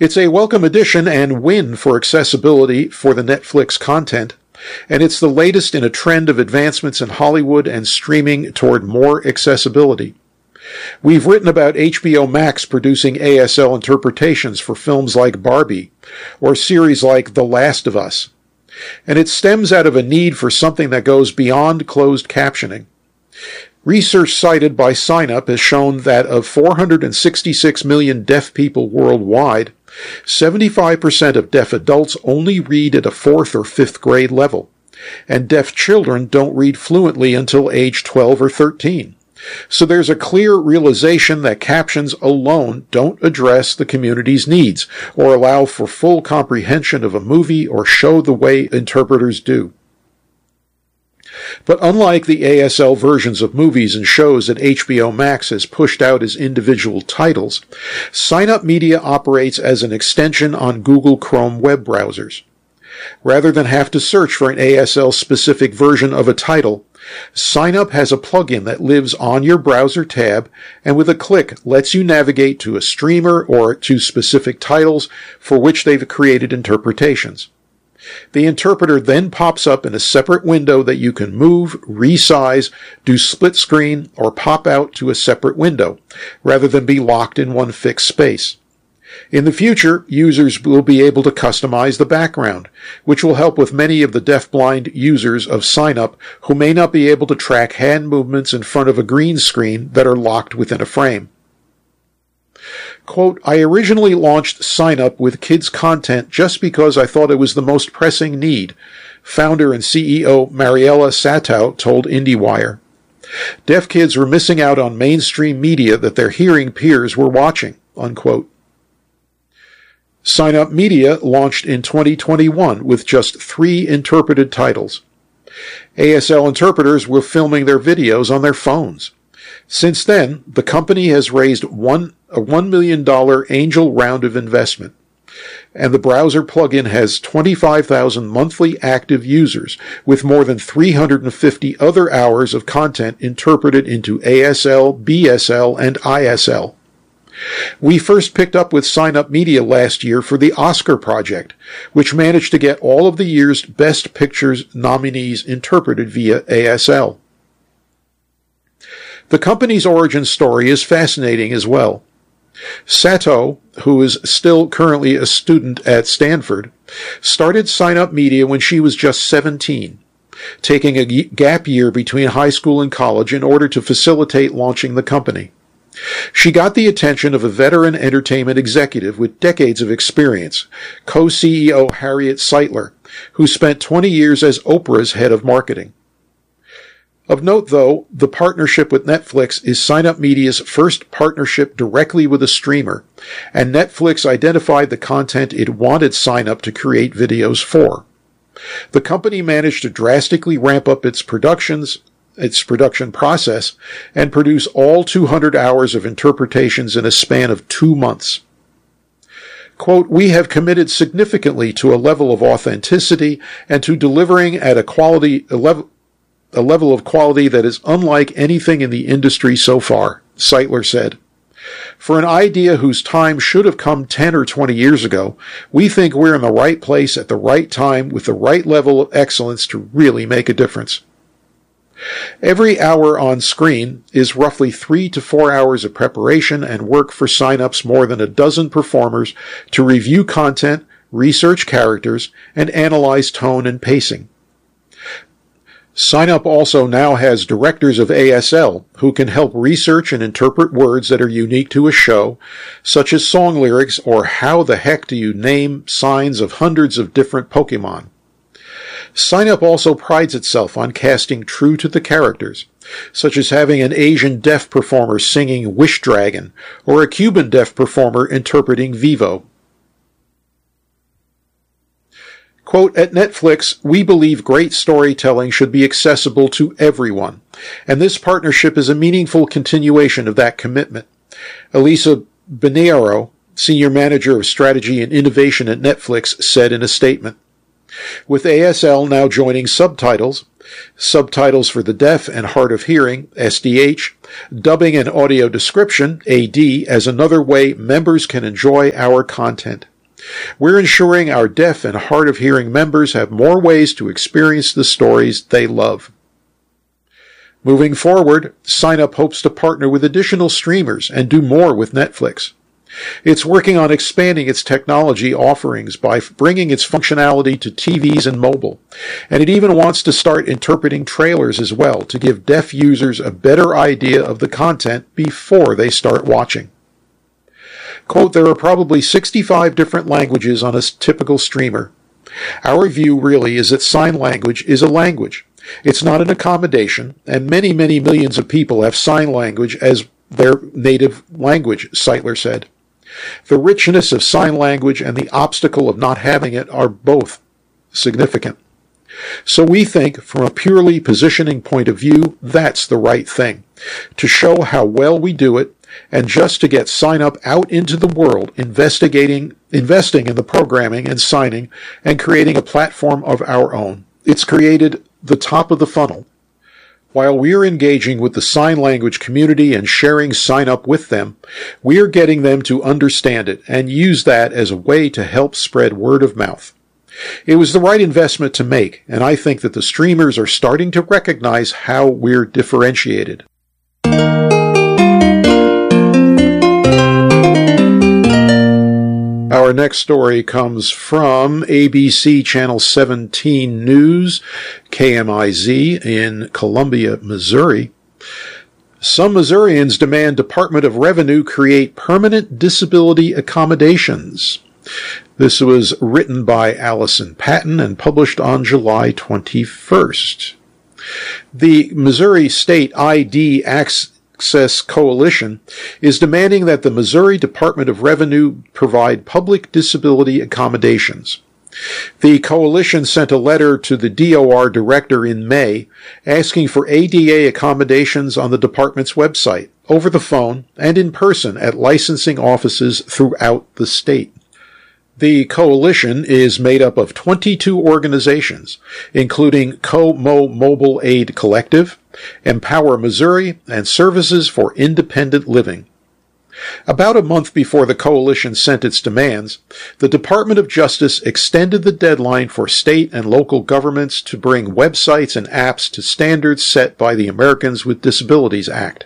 It's a welcome addition and win for accessibility for the Netflix content, and it's the latest in a trend of advancements in Hollywood and streaming toward more accessibility. We've written about HBO Max producing ASL interpretations for films like Barbie, or series like The Last of Us. And it stems out of a need for something that goes beyond closed captioning. Research cited by SignUp has shown that of 466 million deaf people worldwide, 75% of deaf adults only read at a 4th or 5th grade level, and deaf children don't read fluently until age 12 or 13. So there's a clear realization that captions alone don't address the community's needs or allow for full comprehension of a movie or show the way interpreters do. But unlike the ASL versions of movies and shows that HBO Max has pushed out as individual titles, SignUp Media operates as an extension on Google Chrome web browsers. Rather than have to search for an ASL-specific version of a title, SignUp has a plugin that lives on your browser tab and with a click lets you navigate to a streamer or to specific titles for which they've created interpretations. The interpreter then pops up in a separate window that you can move, resize, do split screen, or pop out to a separate window, rather than be locked in one fixed space. In the future, users will be able to customize the background, which will help with many of the deafblind users of SignUp who may not be able to track hand movements in front of a green screen that are locked within a frame. Quote, I originally launched SignUp with kids content just because I thought it was the most pressing need, founder and CEO Mariella Satow told IndieWire. Deaf kids were missing out on mainstream media that their hearing peers were watching, unquote. SignUp Media launched in 2021 with just 3 interpreted titles. ASL interpreters were filming their videos on their phones. Since then, the company has raised a $1 million angel round of investment, and the browser plugin has 25,000 monthly active users with more than 350 other hours of content interpreted into ASL, BSL, and ISL. We first picked up with SignUp Media last year for the Oscar project, which managed to get all of the year's Best Pictures nominees interpreted via ASL. The company's origin story is fascinating as well. Satow, who is still currently a student at Stanford, started SignUp Media when she was just 17, taking a gap year between high school and college in order to facilitate launching the company. She got the attention of a veteran entertainment executive with decades of experience, co-CEO Harriet Seitler, who spent 20 years as Oprah's head of marketing. Of note, though, the partnership with Netflix is SignUp Media's first partnership directly with a streamer, and Netflix identified the content it wanted SignUp to create videos for. The company managed to drastically ramp up its production process, and produce all 200 hours of interpretations in a span of 2 months. Quote, we have committed significantly to a level of authenticity and to delivering at a level of quality that is unlike anything in the industry so far, Seitler said. For an idea whose time should have come 10 or 20 years ago, we think we're in the right place at the right time with the right level of excellence to really make a difference. Every hour on screen is roughly 3 to 4 hours of preparation and work for SignUp's more than a dozen performers to review content, research characters, and analyze tone and pacing. SignUp also now has directors of ASL who can help research and interpret words that are unique to a show, such as song lyrics or how the heck do you name signs of hundreds of different Pokemon. SignUp also prides itself on casting true to the characters, such as having an Asian deaf performer singing Wish Dragon or a Cuban deaf performer interpreting Vivo. Quote, at Netflix, we believe great storytelling should be accessible to everyone, and this partnership is a meaningful continuation of that commitment. Elisa Beniero, Senior Manager of Strategy and Innovation at Netflix, said in a statement. With ASL now joining subtitles for the deaf and hard of hearing, SDH, dubbing and audio description, AD, as another way members can enjoy our content. We're ensuring our deaf and hard of hearing members have more ways to experience the stories they love. Moving forward, SignUp hopes to partner with additional streamers and do more with Netflix. It's working on expanding its technology offerings by bringing its functionality to TVs and mobile, and it even wants to start interpreting trailers as well to give deaf users a better idea of the content before they start watching. Quote, there are probably 65 different languages on a typical streamer. Our view really is that sign language is a language. It's not an accommodation, and many millions of people have sign language as their native language, Seitler said. The richness of sign language and the obstacle of not having it are both significant. So we think, from a purely positioning point of view, that's the right thing, to show how well we do it, and just to get SignUp out into the world, investing in the programming and signing, and creating a platform of our own. It's created the top of the funnel. While we're engaging with the sign language community and sharing SignUp with them, we're getting them to understand it and use that as a way to help spread word of mouth. It was the right investment to make, and I think that the streamers are starting to recognize how we're differentiated. Our next story comes from ABC Channel 17 News, KMIZ, in Columbia, Missouri. Some Missourians demand Department of Revenue create permanent disability accommodations. This was written by Allison Patton and published on July 21st. The Missouri State ID Access Coalition is demanding that the Missouri Department of Revenue provide public disability accommodations. The coalition sent a letter to the DOR director in May asking for ADA accommodations on the department's website, over the phone, and in person at licensing offices throughout the state. The coalition is made up of 22 organizations, including Co-Mo Mobile Aid Collective, Empower Missouri, and Services for Independent Living. About a month before the coalition sent its demands, the Department of Justice extended the deadline for state and local governments to bring websites and apps to standards set by the Americans with Disabilities Act.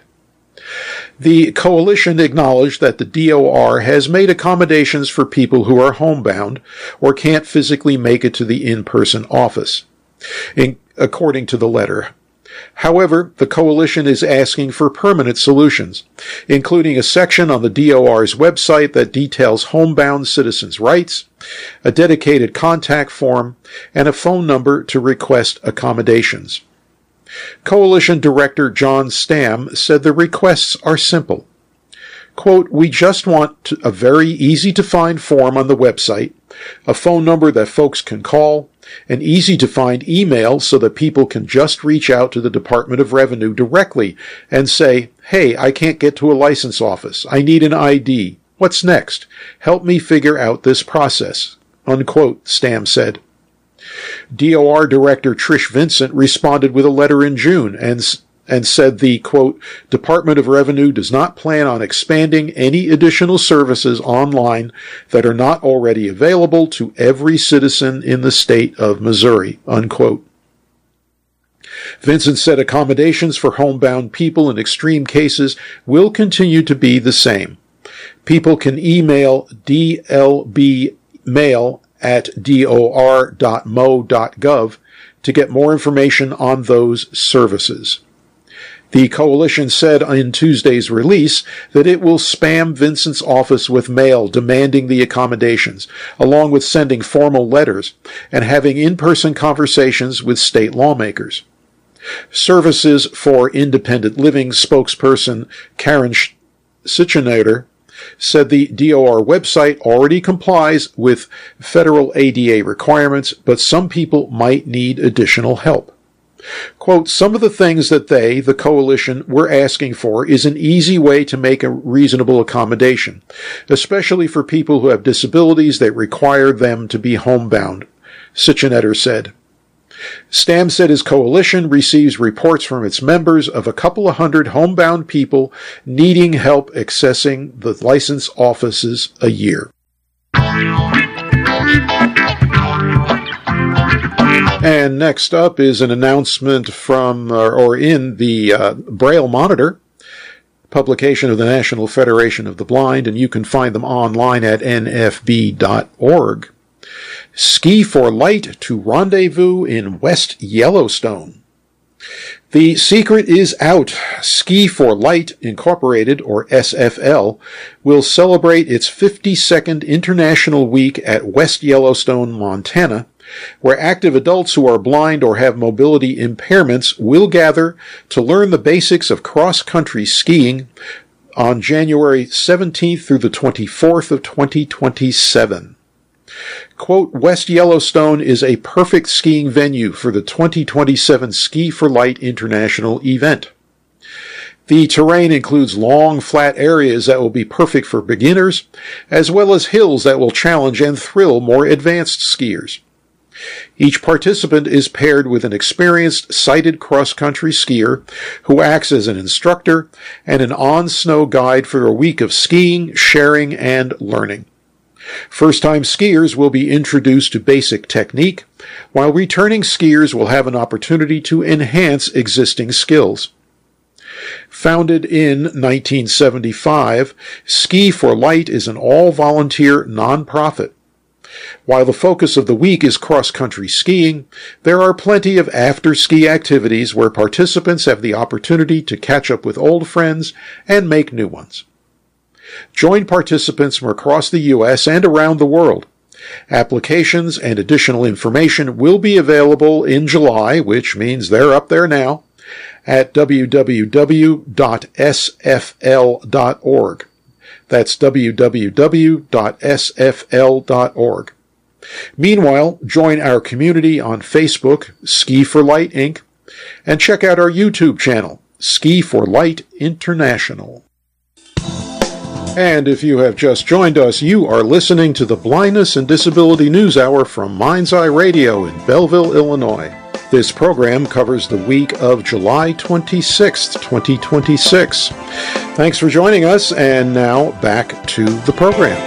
The coalition acknowledged that the DOR has made accommodations for people who are homebound or can't physically make it to the in-person office, according to the letter. However, the coalition is asking for permanent solutions, including a section on the DOR's website that details homebound citizens' rights, a dedicated contact form, and a phone number to request accommodations. Coalition Director John Stamm said the requests are simple. Quote, we just want a very easy-to-find form on the website, a phone number that folks can call, an easy-to-find email so that people can just reach out to the Department of Revenue directly and say, hey, I can't get to a license office. I need an ID. What's next? Help me figure out this process. Unquote, Stamm said. DOR Director Trish Vincent responded with a letter in June and said the, quote, Department of Revenue does not plan on expanding any additional services online that are not already available to every citizen in the state of Missouri, unquote. Vincent said accommodations for homebound people in extreme cases will continue to be the same. People can email dlbmail@dor.mo.gov to get more information on those services. The coalition said in Tuesday's release that it will spam Vincent's office with mail demanding the accommodations, along with sending formal letters and having in-person conversations with state lawmakers. Services for Independent Living spokesperson Karen Sitchenader said the DOR website already complies with federal ADA requirements, but some people might need additional help. Quote, some of the things that the coalition, were asking for is an easy way to make a reasonable accommodation, especially for people who have disabilities that require them to be homebound, Sitchenader said. Stamm said his coalition receives reports from its members of a couple of hundred homebound people needing help accessing the license offices a year. And next up is an announcement from, or in the Braille Monitor, publication of the National Federation of the Blind, and you can find them online at nfb.org. Ski for Light to rendezvous in West Yellowstone. The secret is out. Ski for Light Incorporated, or SFL, will celebrate its 52nd International Week at West Yellowstone, Montana, where active adults who are blind or have mobility impairments will gather to learn the basics of cross-country skiing on January 17th through the 24th of 2027. Quote, West Yellowstone is a perfect skiing venue for the 2027 Ski for Light International event. The terrain includes long, flat areas that will be perfect for beginners, as well as hills that will challenge and thrill more advanced skiers. Each participant is paired with an experienced sighted cross-country skier who acts as an instructor and an on-snow guide for a week of skiing, sharing, and learning. First-time skiers will be introduced to basic technique, while returning skiers will have an opportunity to enhance existing skills. Founded in 1975, Ski for Light is an all-volunteer nonprofit. While the focus of the week is cross-country skiing, there are plenty of after-ski activities where participants have the opportunity to catch up with old friends and make new ones. Join participants from across the U.S. and around the world. Applications and additional information will be available in July, which means they're up there now, at www.sfl.org. That's www.sfl.org. Meanwhile, join our community on Facebook, Ski for Light Inc., and check out our YouTube channel, Ski for Light International. And if you have just joined us, you are listening to the Blindness and Disability News Hour from Mind's Eye Radio in Belleville, Illinois. This program covers the week of July 26th, 2026. Thanks for joining us, and now back to the program.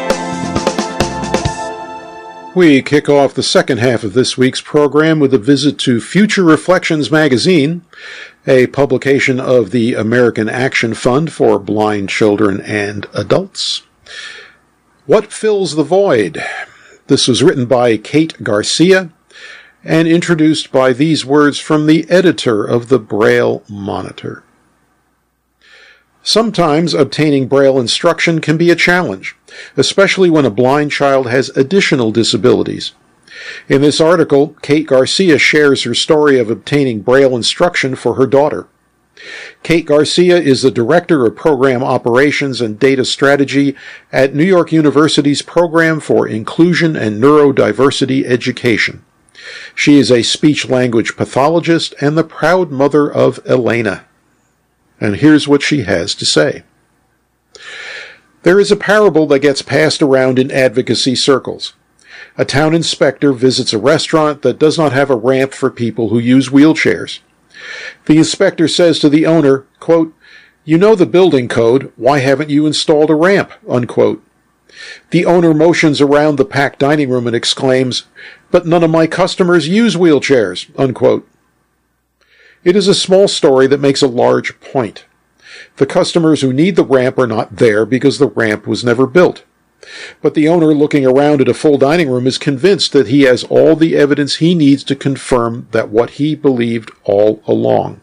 We kick off the second half of this week's program with a visit to Future Reflections magazine, a publication of the American Action Fund for Blind Children and Adults. What Fills the Void? This was written by Kate Garcia and introduced by these words from the editor of the Braille Monitor. Sometimes obtaining Braille instruction can be a challenge, especially when a blind child has additional disabilities. In this article, Kate Garcia shares her story of obtaining Braille instruction for her daughter. Kate Garcia is the Director of Program Operations and Data Strategy at New York University's Program for Inclusion and Neurodiversity Education. She is a speech-language pathologist and the proud mother of Elena. And here's what she has to say. There is a parable that gets passed around in advocacy circles. A town inspector visits a restaurant that does not have a ramp for people who use wheelchairs. The inspector says to the owner, quote, "You know the building code, why haven't you installed a ramp?" unquote. The owner motions around the packed dining room and exclaims, "But none of my customers use wheelchairs," unquote. It is a small story that makes a large point. The customers who need the ramp are not there because the ramp was never built. But the owner looking around at a full dining room is convinced that he has all the evidence he needs to confirm that what he believed all along.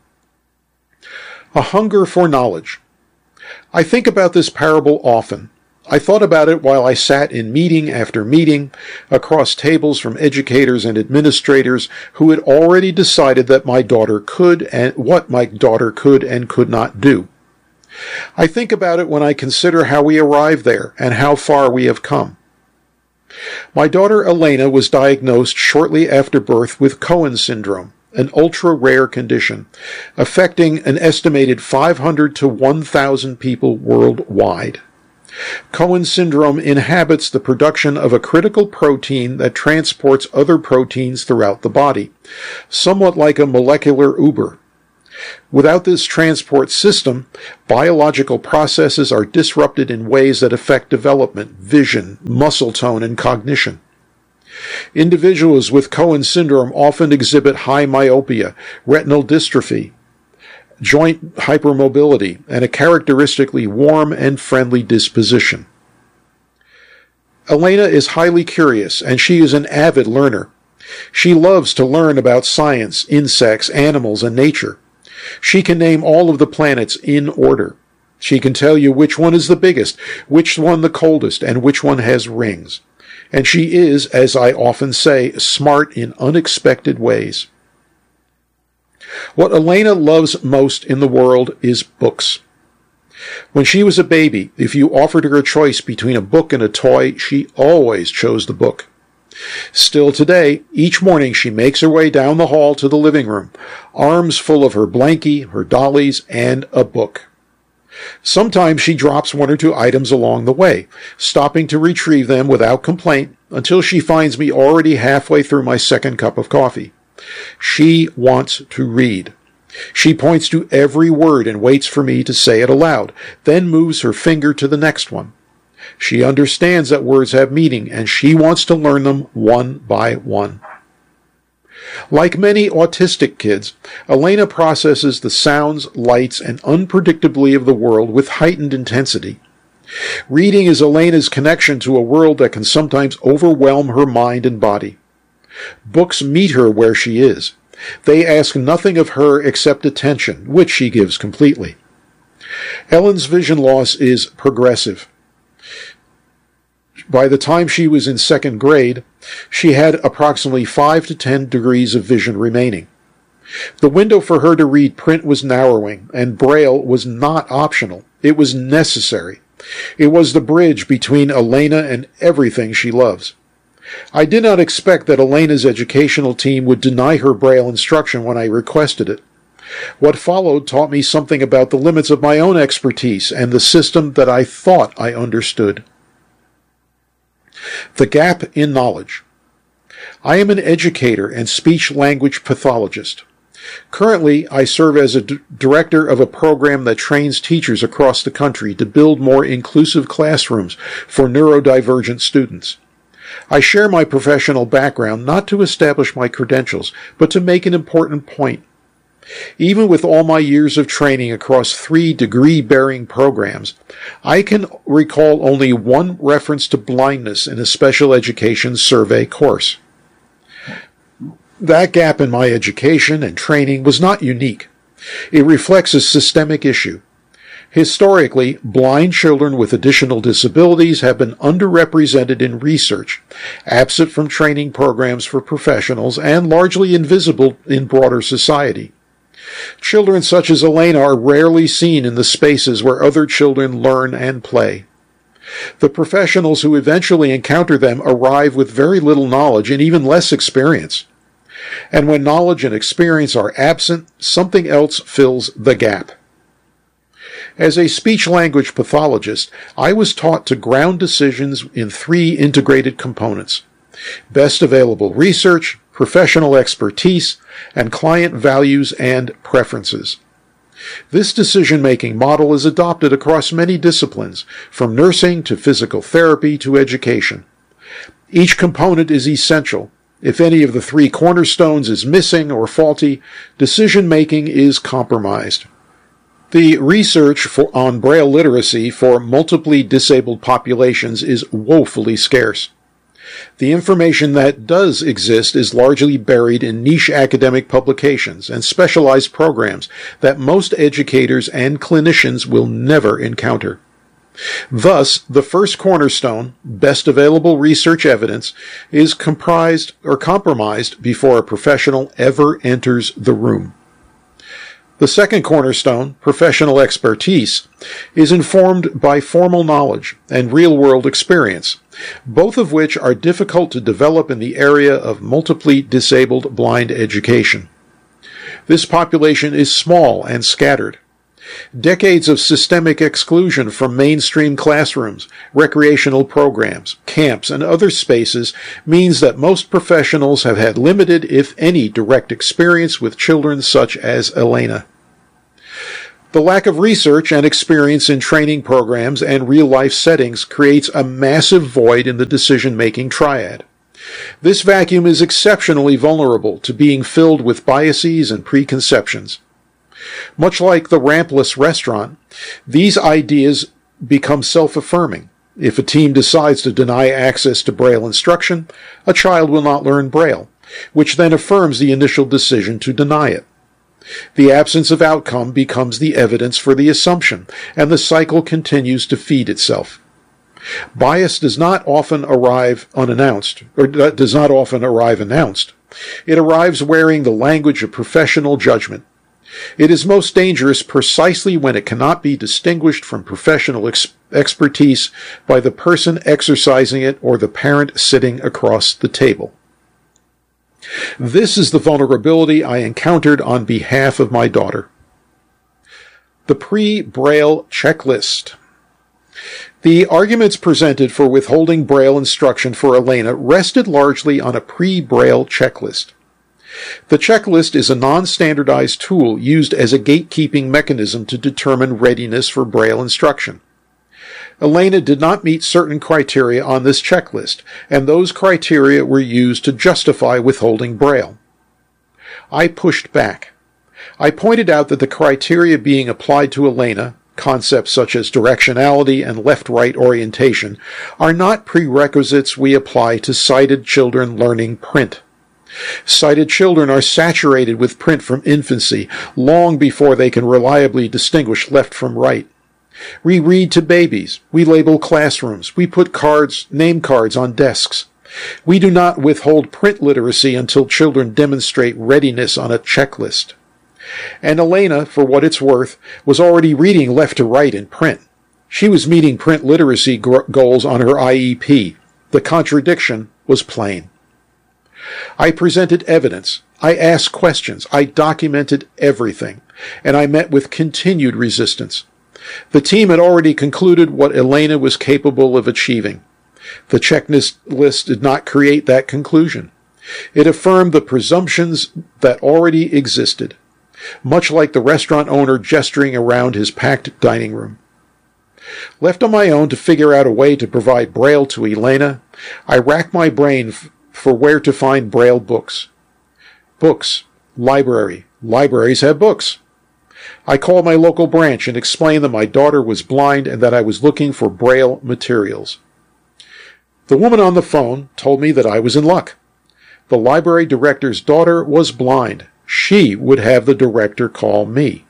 A hunger for knowledge. I think about this parable often. I thought about it while I sat in meeting after meeting across tables from educators and administrators who had already decided that my daughter could and what my daughter could and could not do. I think about it when I consider how we arrived there and how far we have come. My daughter Elena was diagnosed shortly after birth with Cohen syndrome, an ultra-rare condition affecting an estimated 500 to 1,000 people worldwide. Cohen syndrome inhibits the production of a critical protein that transports other proteins throughout the body, somewhat like a molecular Uber. Without this transport system, biological processes are disrupted in ways that affect development, vision, muscle tone, and cognition. Individuals with Cohen syndrome often exhibit high myopia, retinal dystrophy, joint hypermobility, and a characteristically warm and friendly disposition. Elena is highly curious, and she is an avid learner. She loves to learn about science, insects, animals, and nature. She can name all of the planets in order. She can tell you which one is the biggest, which one the coldest, and which one has rings. And she is, as I often say, smart in unexpected ways. What Elena loves most in the world is books. When she was a baby, if you offered her a choice between a book and a toy, she always chose the book. Still today, each morning she makes her way down the hall to the living room, arms full of her blankie, her dollies, and a book. Sometimes she drops one or two items along the way, stopping to retrieve them without complaint until she finds me already halfway through my second cup of coffee. She wants to read. She points to every word and waits for me to say it aloud, then moves her finger to the next one. She understands that words have meaning, and she wants to learn them one by one. Like many autistic kids, Elena processes the sounds, lights, and unpredictability of the world with heightened intensity. Reading is Elena's connection to a world that can sometimes overwhelm her mind and body. Books meet her where she is. They ask nothing of her except attention, which she gives completely. Ellen's vision loss is progressive. By the time she was in second grade, she had approximately 5 to 10 degrees of vision remaining. The window for her to read print was narrowing, and Braille was not optional. It was necessary. It was the bridge between Elena and everything she loves. I did not expect that Elena's educational team would deny her Braille instruction when I requested it. What followed taught me something about the limits of my own expertise and the system that I thought I understood. The gap in knowledge. I am an educator and speech-language pathologist. Currently, I serve as a director of a program that trains teachers across the country to build more inclusive classrooms for neurodivergent students. I share my professional background not to establish my credentials, but to make an important point. Even with all my years of training across 3 degree-bearing programs, I can recall only one reference to blindness in a special education survey course. That gap in my education and training was not unique. It reflects a systemic issue. Historically, blind children with additional disabilities have been underrepresented in research, absent from training programs for professionals, and largely invisible in broader society. Children such as Elena are rarely seen in the spaces where other children learn and play. The professionals who eventually encounter them arrive with very little knowledge and even less experience. And when knowledge and experience are absent, something else fills the gap. As a speech-language pathologist, I was taught to ground decisions in 3 integrated components: best available research, professional expertise, and client values and preferences. This decision-making model is adopted across many disciplines, from nursing to physical therapy to education. Each component is essential. If any of the 3 cornerstones is missing or faulty, decision-making is compromised. The research on Braille literacy for multiply disabled populations is woefully scarce. The information that does exist is largely buried in niche academic publications and specialized programs that most educators and clinicians will never encounter. Thus, the first cornerstone, best available research evidence, is comprised or compromised before a professional ever enters the room. The second cornerstone, professional expertise, is informed by formal knowledge and real-world experience, both of which are difficult to develop in the area of multiply disabled blind education. This population is small and scattered. Decades of systemic exclusion from mainstream classrooms, recreational programs, camps, and other spaces means that most professionals have had limited, if any, direct experience with children such as Elena. The lack of research and experience in training programs and real-life settings creates a massive void in the decision-making triad. This vacuum is exceptionally vulnerable to being filled with biases and preconceptions. Much like the rampless restaurant, these ideas become self-affirming. If a team decides to deny access to Braille instruction, a child will not learn Braille, which then affirms the initial decision to deny it. The absence of outcome becomes the evidence for the assumption, and the cycle continues to feed itself. Bias does not often arrive unannounced, or does not often arrive announced. It arrives wearing the language of professional judgment. It is most dangerous precisely when it cannot be distinguished from professional expertise by the person exercising it or the parent sitting across the table. This is the vulnerability I encountered on behalf of my daughter. The pre-Braille checklist. The arguments presented for withholding Braille instruction for Elena rested largely on a pre-Braille checklist. The checklist is a non-standardized tool used as a gatekeeping mechanism to determine readiness for Braille instruction. Elena did not meet certain criteria on this checklist, and those criteria were used to justify withholding Braille. I pushed back. I pointed out that the criteria being applied to Elena, concepts such as directionality and left-right orientation, are not prerequisites we apply to sighted children learning print. Sighted children are saturated with print from infancy, long before they can reliably distinguish left from right. We read to babies. We label classrooms. We put name cards on desks. We do not withhold print literacy until children demonstrate readiness on a checklist. And Elena, for what it's worth, was already reading left to right in print. She was meeting print literacy goals on her IEP. The contradiction was plain. I presented evidence. I asked questions. I documented everything. And I met with continued resistance. The team had already concluded what Elena was capable of achieving. The checklist did not create that conclusion. It affirmed the presumptions that already existed, much like the restaurant owner gesturing around his packed dining room. Left on my own to figure out a way to provide Braille to Elena, I racked my brain for where to find Braille books. Books. Library. Libraries have books. I called my local branch and explained that my daughter was blind and that I was looking for Braille materials. The woman on the phone told me that I was in luck. The library director's daughter was blind. She would have the director call me.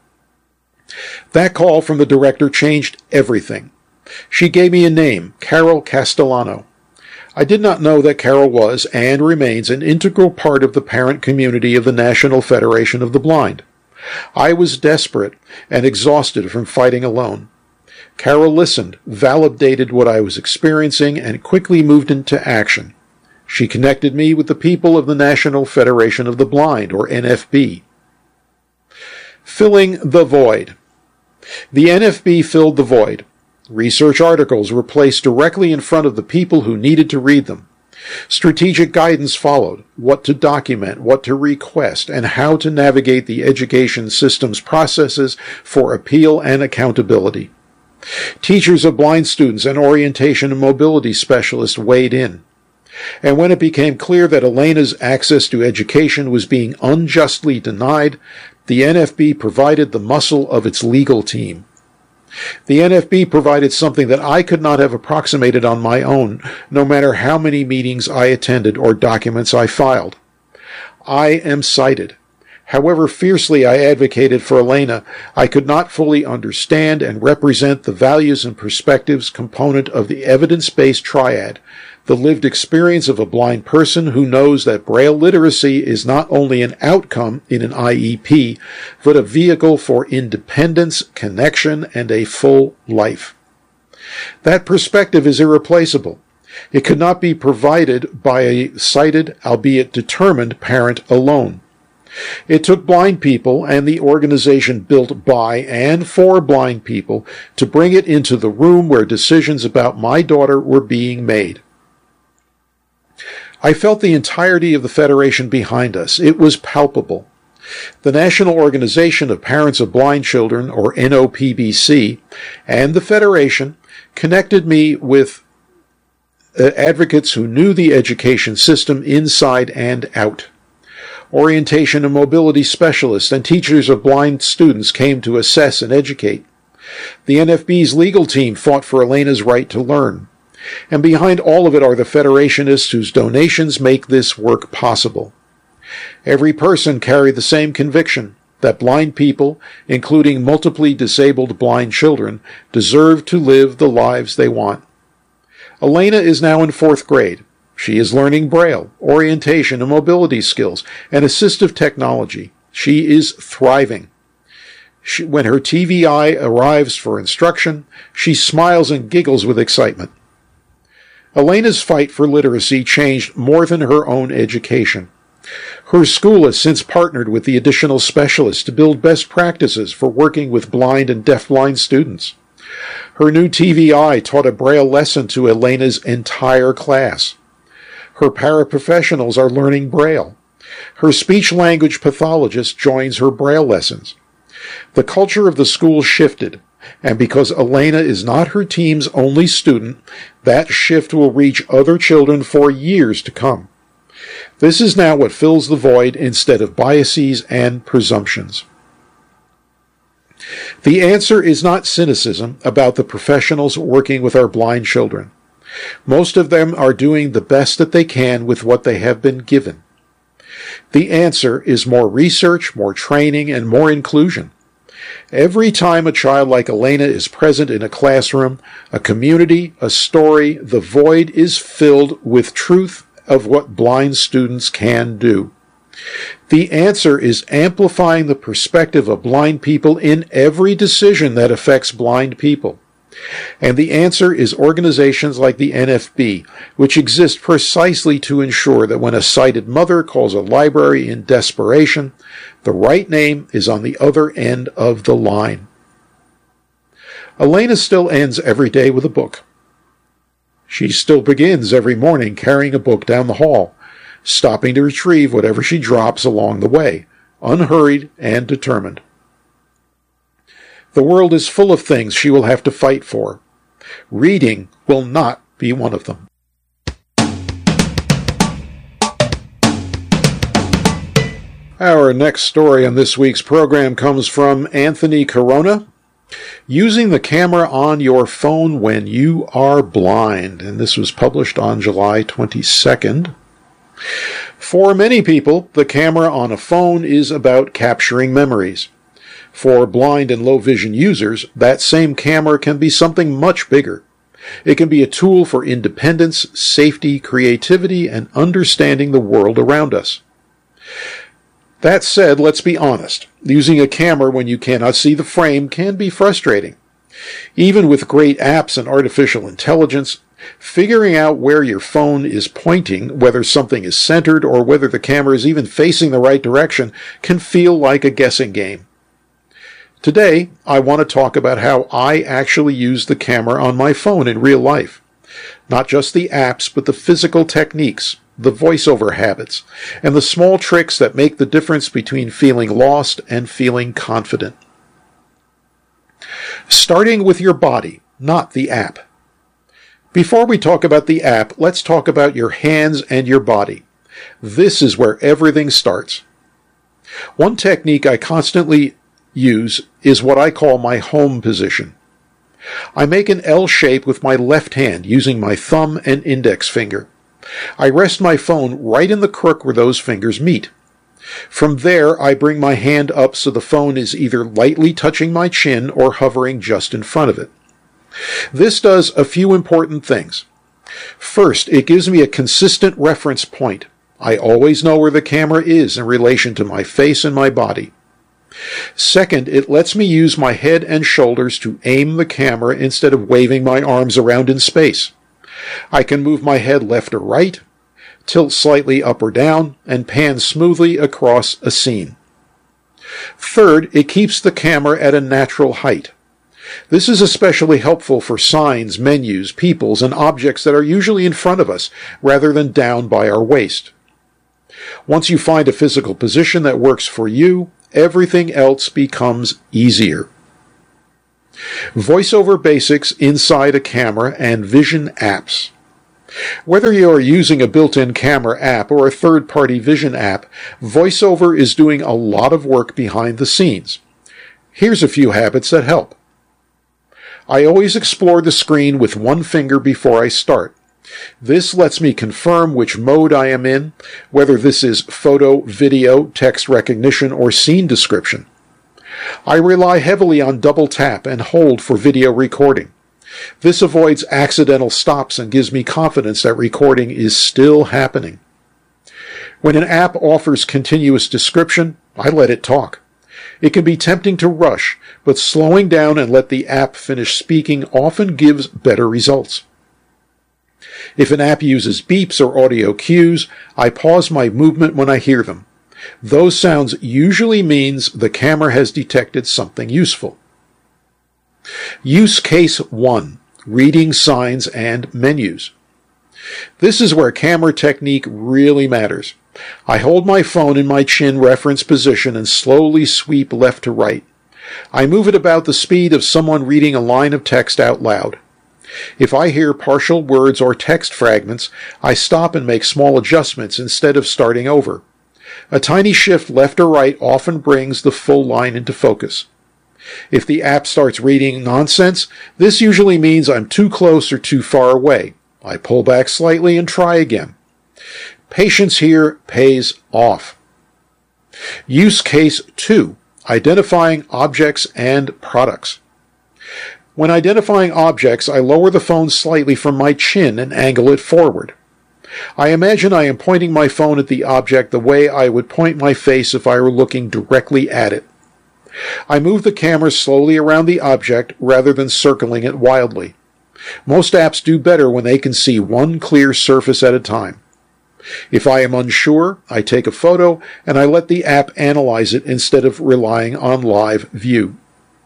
That call from the director changed everything. She gave me a name, Carol Castellano. I did not know that Carol was and remains an integral part of the parent community of the National Federation of the Blind. I was desperate and exhausted from fighting alone. Carol listened, validated what I was experiencing, and quickly moved into action. She connected me with the people of the National Federation of the Blind, or NFB. Filling the void. The NFB filled the void. Research articles were placed directly in front of the people who needed to read them. Strategic guidance followed, what to document, what to request, and how to navigate the education system's processes for appeal and accountability. Teachers of blind students and orientation and mobility specialists weighed in. And when it became clear that Elena's access to education was being unjustly denied, the NFB provided the muscle of its legal team. The NFB provided something that I could not have approximated on my own, no matter how many meetings I attended or documents I filed. I am sighted. However fiercely I advocated for Elena, I could not fully understand and represent the values and perspectives component of the evidence-based triad, the lived experience of a blind person who knows that Braille literacy is not only an outcome in an IEP, but a vehicle for independence, connection, and a full life. That perspective is irreplaceable. It could not be provided by a sighted, albeit determined, parent alone. It took blind people and the organization built by and for blind people to bring it into the room where decisions about my daughter were being made. I felt the entirety of the Federation behind us. It was palpable. The National Organization of Parents of Blind Children, or NOPBC, and the Federation connected me with advocates who knew the education system inside and out. Orientation and mobility specialists and teachers of blind students came to assess and educate. The NFB's legal team fought for Elena's right to learn. And behind all of it are the Federationists whose donations make this work possible. Every person carried the same conviction that blind people, including multiply disabled blind children, deserve to live the lives they want. Elena is now in 4th grade. She is learning Braille, orientation and mobility skills, and assistive technology. She is thriving. When her TVI arrives for instruction, she smiles and giggles with excitement. Elena's fight for literacy changed more than her own education. Her school has since partnered with the additional specialists to build best practices for working with blind and deafblind students. Her new TVI taught a Braille lesson to Elena's entire class. Her paraprofessionals are learning Braille. Her speech-language pathologist joins her Braille lessons. The culture of the school shifted, and because Elena is not her team's only student, that shift will reach other children for years to come. This is now what fills the void instead of biases and presumptions. The answer is not cynicism about the professionals working with our blind children. Most of them are doing the best that they can with what they have been given. The answer is more research, more training, and more inclusion. Every time a child like Elena is present in a classroom, a community, a story, the void is filled with truth of what blind students can do. The answer is amplifying the perspective of blind people in every decision that affects blind people. And the answer is organizations like the NFB, which exist precisely to ensure that when a sighted mother calls a library in desperation, the right name is on the other end of the line. Elena still ends every day with a book. She still begins every morning carrying a book down the hall, stopping to retrieve whatever she drops along the way, unhurried and determined. The world is full of things she will have to fight for. Reading will not be one of them. Our next story on this week's program comes from Anthony Corona, Using the Camera on Your Phone When You Are Blind, and this was published on July 22nd. For many people, the camera on a phone is about capturing memories. For blind and low vision users, that same camera can be something much bigger. It can be a tool for independence, safety, creativity, and understanding the world around us. That said, let's be honest. Using a camera when you cannot see the frame can be frustrating. Even with great apps and artificial intelligence, figuring out where your phone is pointing, whether something is centered or whether the camera is even facing the right direction, can feel like a guessing game. Today, I want to talk about how I actually use the camera on my phone in real life. Not just the apps, but the physical techniques, the voiceover habits, and the small tricks that make the difference between feeling lost and feeling confident. Starting with your body, not the app. Before we talk about the app, let's talk about your hands and your body. This is where everything starts. One technique I constantly use is what I call my home position. I make an L shape with my left hand using my thumb and index finger. I rest my phone right in the crook where those fingers meet. From there, I bring my hand up so the phone is either lightly touching my chin or hovering just in front of it. This does a few important things. First, it gives me a consistent reference point. I always know where the camera is in relation to my face and my body. Second, it lets me use my head and shoulders to aim the camera instead of waving my arms around in space. I can move my head left or right, tilt slightly up or down, and pan smoothly across a scene. Third, it keeps the camera at a natural height. This is especially helpful for signs, menus, peoples, and objects that are usually in front of us rather than down by our waist. Once you find a physical position that works for you, everything else becomes easier. VoiceOver basics inside a camera and vision apps. Whether you are using a built-in camera app or a third-party vision app, VoiceOver is doing a lot of work behind the scenes. Here's a few habits that help. I always explore the screen with one finger before I start. This lets me confirm which mode I am in, whether this is photo, video, text recognition, or scene description. I rely heavily on double tap and hold for video recording. This avoids accidental stops and gives me confidence that recording is still happening. When an app offers continuous description, I let it talk. It can be tempting to rush, but slowing down and let the app finish speaking often gives better results. If an app uses beeps or audio cues, I pause my movement when I hear them. Those sounds usually means the camera has detected something useful. Use case 1, reading signs and menus. This is where camera technique really matters. I hold my phone in my chin reference position and slowly sweep left to right. I move it about the speed of someone reading a line of text out loud. If I hear partial words or text fragments, I stop and make small adjustments instead of starting over. A tiny shift left or right often brings the full line into focus. If the app starts reading nonsense, this usually means I'm too close or too far away. I pull back slightly and try again. Patience here pays off. Use case 2, identifying objects and products. When identifying objects, I lower the phone slightly from my chin and angle it forward. I imagine I am pointing my phone at the object the way I would point my face if I were looking directly at it. I move the camera slowly around the object rather than circling it wildly. Most apps do better when they can see one clear surface at a time. If I am unsure, I take a photo and I let the app analyze it instead of relying on live view.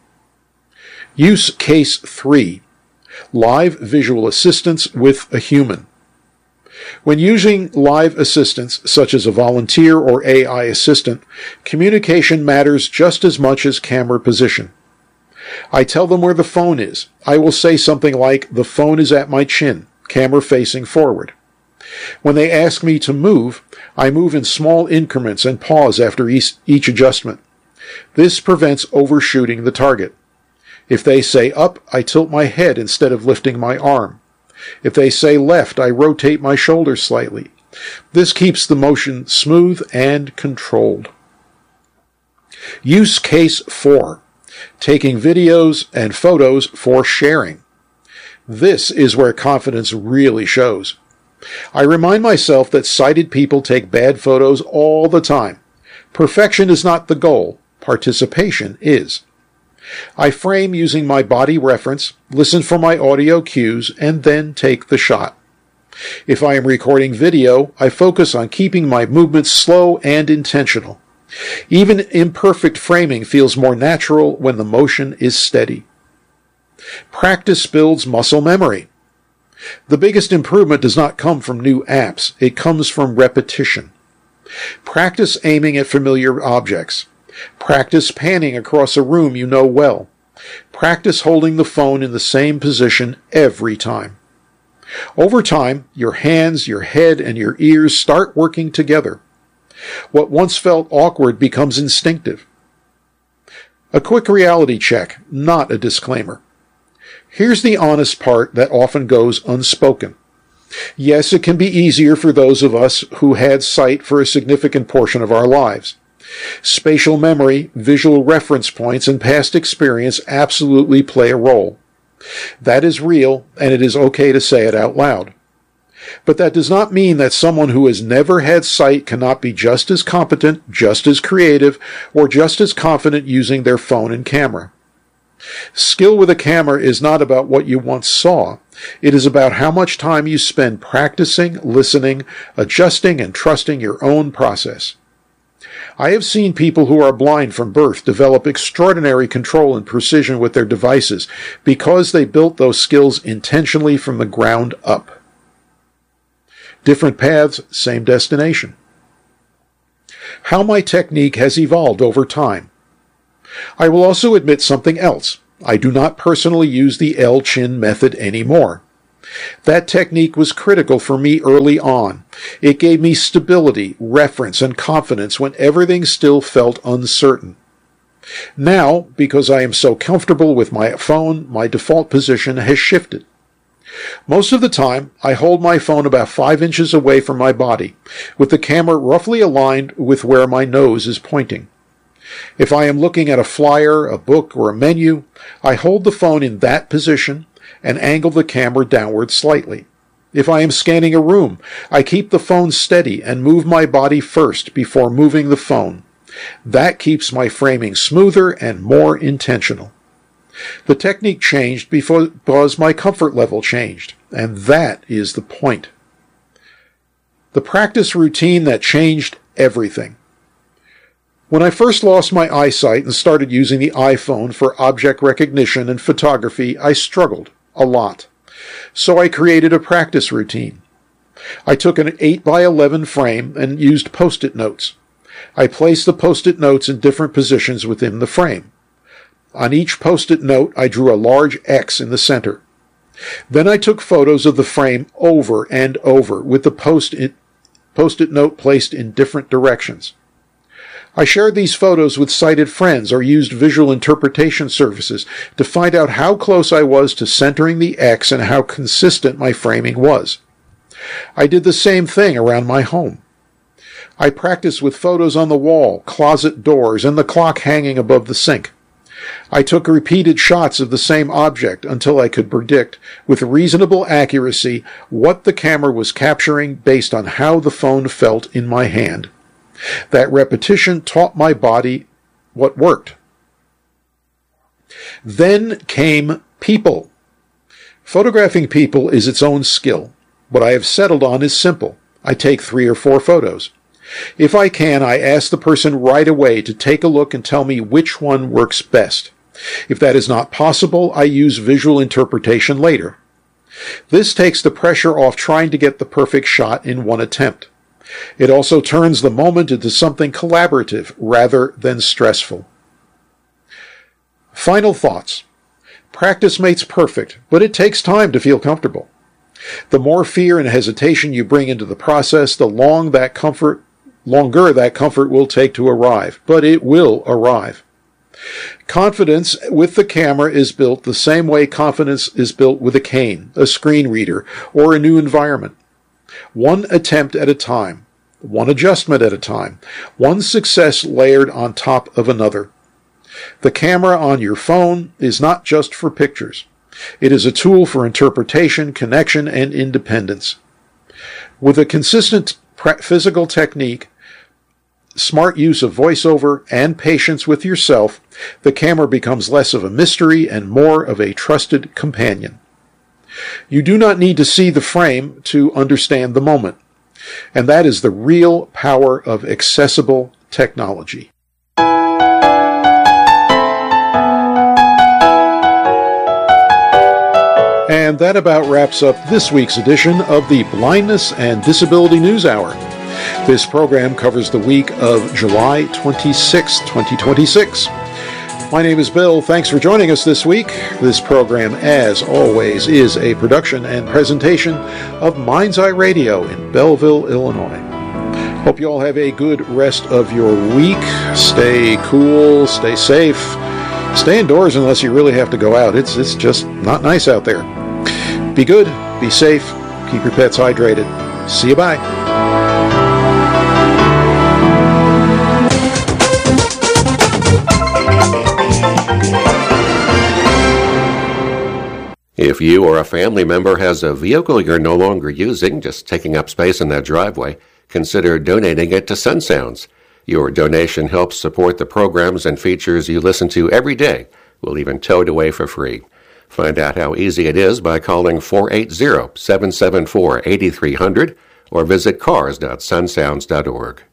Use case 3, live visual assistance with a human. When using live assistants, such as a volunteer or AI assistant, communication matters just as much as camera position. I tell them where the phone is. I will say something like, "The phone is at my chin, camera facing forward." When they ask me to move, I move in small increments and pause after each adjustment. This prevents overshooting the target. If they say up, I tilt my head instead of lifting my arm. If they say left, I rotate my shoulders slightly. This keeps the motion smooth and controlled. Use case 4, taking videos and photos for sharing. This is where confidence really shows. I remind myself that sighted people take bad photos all the time. Perfection is not the goal. Participation is. I frame using my body reference, listen for my audio cues, and then take the shot. If I am recording video, I focus on keeping my movements slow and intentional. Even imperfect framing feels more natural when the motion is steady. Practice builds muscle memory. The biggest improvement does not come from new apps. It comes from repetition. Practice aiming at familiar objects. Practice panning across a room you know well. Practice holding the phone in the same position every time. Over time, your hands, your head, and your ears start working together. What once felt awkward becomes instinctive. A quick reality check, not a disclaimer. Here's the honest part that often goes unspoken. Yes, it can be easier for those of us who had sight for a significant portion of our lives. Spatial memory, visual reference points, and past experience absolutely play a role. That is real, and it is okay to say it out loud. But that does not mean that someone who has never had sight cannot be just as competent, just as creative, or just as confident using their phone and camera. Skill with a camera is not about what you once saw. It is about how much time you spend practicing, listening, adjusting, and trusting your own process. I have seen people who are blind from birth develop extraordinary control and precision with their devices because they built those skills intentionally from the ground up. Different paths, same destination. How my technique has evolved over time. I will also admit something else. I do not personally use the L-chin method anymore. That technique was critical for me early on. It gave me stability, reference, and confidence when everything still felt uncertain. Now, because I am so comfortable with my phone, my default position has shifted. Most of the time, I hold my phone about 5 inches away from my body, with the camera roughly aligned with where my nose is pointing. If I am looking at a flyer, a book, or a menu, I hold the phone in that position and angle the camera downward slightly. If I am scanning a room, I keep the phone steady and move my body first before moving the phone. That keeps my framing smoother and more intentional. The technique changed because my comfort level changed, and that is the point. The practice routine that changed everything. When I first lost my eyesight and started using the iPhone for object recognition and photography, I struggled a lot. So I created a practice routine. I took an 8x11 frame and used Post-it notes. I placed the Post-it notes in different positions within the frame. On each Post-it note, I drew a large X in the center. Then I took photos of the frame over and over with the Post-it note placed in different directions. I shared these photos with sighted friends or used visual interpretation services to find out how close I was to centering the X and how consistent my framing was. I did the same thing around my home. I practiced with photos on the wall, closet doors, and the clock hanging above the sink. I took repeated shots of the same object until I could predict, with reasonable accuracy, what the camera was capturing based on how the phone felt in my hand. That repetition taught my body what worked. Then came people. Photographing people is its own skill. What I have settled on is simple. I take 3 or 4 photos. If I can, I ask the person right away to take a look and tell me which one works best. If that is not possible, I use visual interpretation later. This takes the pressure off trying to get the perfect shot in one attempt. It also turns the moment into something collaborative rather than stressful. Final thoughts. Practice makes perfect, but it takes time to feel comfortable. The more fear and hesitation you bring into the process, the longer that comfort will take to arrive, but it will arrive. Confidence with the camera is built the same way confidence is built with a cane, a screen reader, or a new environment. One attempt at a time, one adjustment at a time, one success layered on top of another. The camera on your phone is not just for pictures. It is a tool for interpretation, connection, and independence. With a consistent physical technique, smart use of voiceover, and patience with yourself, the camera becomes less of a mystery and more of a trusted companion. You do not need to see the frame to understand the moment. And that is the real power of accessible technology. And that about wraps up this week's edition of the Blindness and Disability News Hour. This program covers the week of July 26, 2026. My name is Bill. Thanks for joining us this week. This program, as always, is a production and presentation of Mind's Eye Radio in Belleville, Illinois. Hope you all have a good rest of your week. Stay cool, stay safe. Stay indoors unless you really have to go out. It's just not nice out there. Be good, be safe, keep your pets hydrated. See you, bye. If you or a family member has a vehicle you're no longer using, just taking up space in that driveway, consider donating it to SunSounds. Your donation helps support the programs and features you listen to every day. We'll even tow it away for free. Find out how easy it is by calling 480-774-8300 or visit cars.sunsounds.org.